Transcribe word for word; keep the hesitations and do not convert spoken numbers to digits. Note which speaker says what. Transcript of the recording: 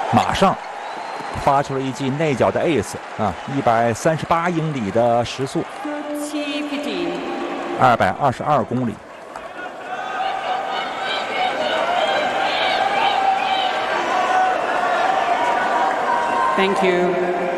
Speaker 1: 马上发出了一记内角的 ace 啊，一百三十八英里的时速，二百二十二公里。
Speaker 2: Thank you.